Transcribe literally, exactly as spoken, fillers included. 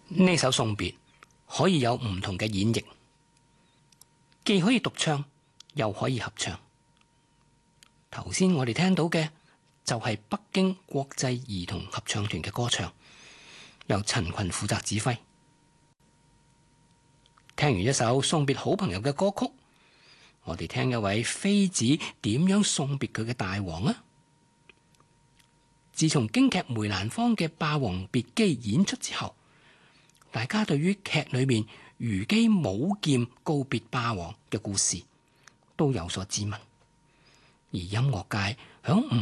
呢首送別可以有唔同嘅演繹，既可以獨唱，又可以合唱。頭先我哋聽到嘅就係北京國際兒童合唱團嘅歌唱，由陳群負責指揮。聽完一首送別好朋友嘅歌曲，我哋聽一位妃子點樣送別佢嘅大王啊！自從京劇梅蘭芳嘅《霸王別姬》演出之後，大家對於劇裏面虞姬舞劍告別霸王嘅故事都有所知聞，而音樂界響唔